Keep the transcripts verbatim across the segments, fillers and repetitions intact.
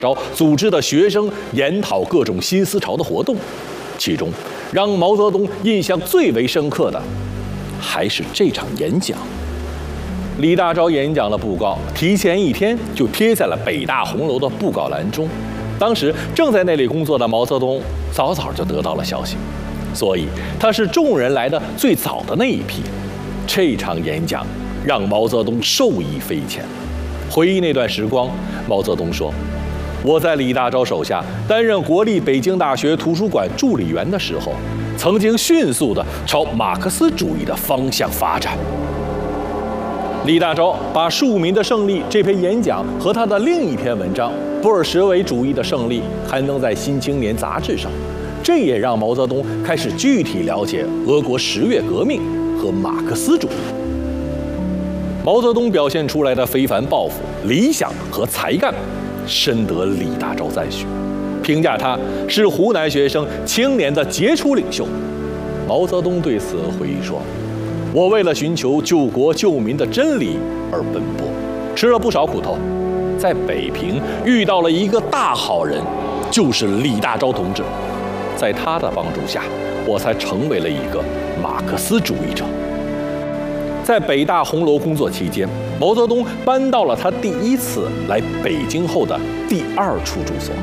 昭组织的学生研讨各种新思潮的活动，其中让毛泽东印象最为深刻的，还是这场演讲。李大钊演讲的布告提前一天就贴在了北大红楼的布告栏中，当时正在那里工作的毛泽东早早就得到了消息，所以他是众人来的最早的那一批。这场演讲让毛泽东受益匪浅。回忆那段时光，毛泽东说：“我在李大钊手下担任国立北京大学图书馆助理员的时候，曾经迅速地朝马克思主义的方向发展。”李大钊把《庶民的胜利》这篇演讲和他的另一篇文章《布尔什维主义的胜利》刊登在《新青年》杂志上，这也让毛泽东开始具体了解俄国十月革命和马克思主义。毛泽东表现出来的非凡抱负、理想和才干，深得李大钊赞许，评价他是湖南学生青年的杰出领袖。毛泽东对此回忆说：“我为了寻求救国救民的真理而奔波，吃了不少苦头，在北平遇到了一个大好人，就是李大钊同志。在他的帮助下，我才成为了一个马克思主义者。”在北大红楼工作期间，毛泽东搬到了他第一次来北京后的第二处住所。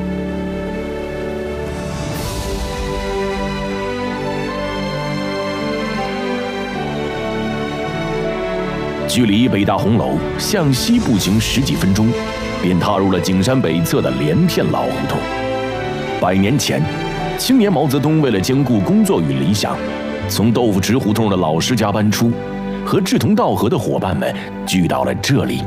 距离北大红楼向西步行十几分钟，便踏入了景山北侧的连片老胡同。百年前，青年毛泽东为了兼顾工作与理想，从豆腐池胡同的老师家搬出，和志同道合的伙伴们聚到了这里。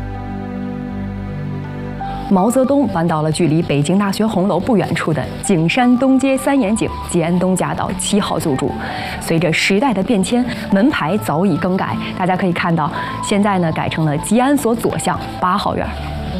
毛泽东搬到了距离北京大学红楼不远处的景山东街三眼井吉安东夹道七号租住。随着时代的变迁，门牌早已更改，大家可以看到，现在呢改成了吉安所左巷八号院。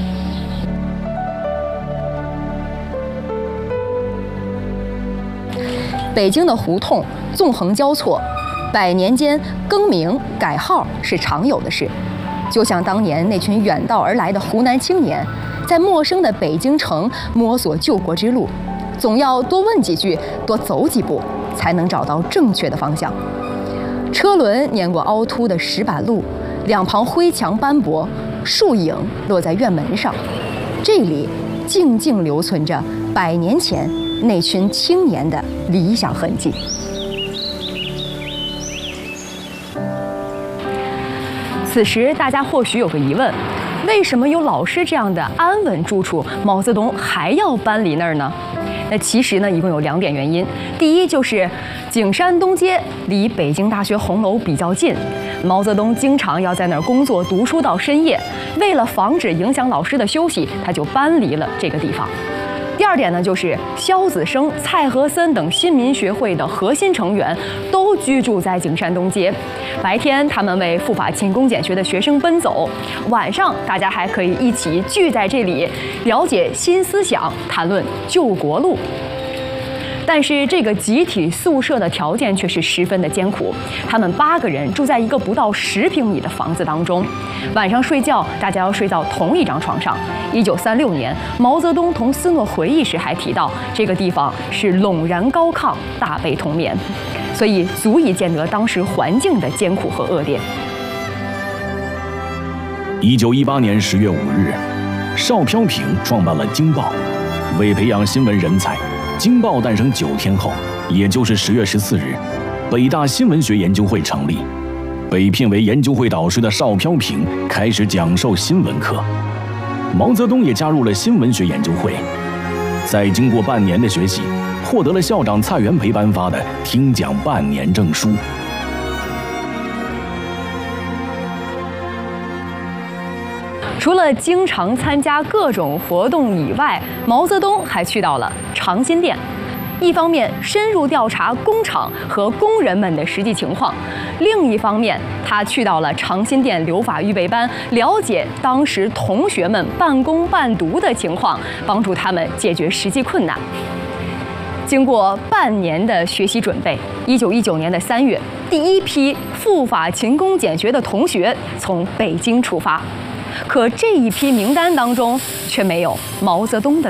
北京的胡同纵横交错，百年间更名改号是常有的事。就像当年那群远道而来的湖南青年，在陌生的北京城摸索救国之路，总要多问几句，多走几步，才能找到正确的方向。车轮碾过凹凸的石板路，两旁灰墙斑驳，树影落在院门上，这里静静留存着百年前那群青年的理想痕迹。此时大家或许有个疑问，为什么有老师这样的安稳住处，毛泽东还要搬离那儿呢？那其实呢，一共有两点原因。第一就是景山东街离北京大学红楼比较近，毛泽东经常要在那儿工作读书到深夜，为了防止影响老师的休息，他就搬离了这个地方。第二点呢，就是萧子升、蔡和森等新民学会的核心成员都居住在景山东街。白天他们为赴法勤工俭学的学生奔走，晚上大家还可以一起聚在这里，了解新思想，谈论救国路。但是这个集体宿舍的条件却是十分的艰苦，他们八个人住在一个不到十平米的房子当中，晚上睡觉大家要睡到同一张床上。一九三六年，毛泽东同斯诺回忆时还提到，这个地方是垄然高亢，大被同眠，所以足以见得当时环境的艰苦和恶劣。 一九一八年十月五日，邵飘萍创办了《京报》，为培养新闻人才，《京报》诞生九天后，也就是十月十四日，北大新闻学研究会成立。被聘为研究会导师的邵飘萍开始讲授新闻课，毛泽东也加入了新闻学研究会。在经过半年的学习，获得了校长蔡元培颁发的听讲半年证书。 除了经常参加各种活动以外，毛泽东还去到了长辛店。一方面深入调查工厂和工人们的实际情况，另一方面他去到了长辛店留法预备班，了解当时同学们半工半读的情况，帮助他们解决实际困难。经过半年的学习准备，一九一九年的三月，第一批赴法勤工俭学的同学从北京出发，可这一批名单当中却没有毛泽东的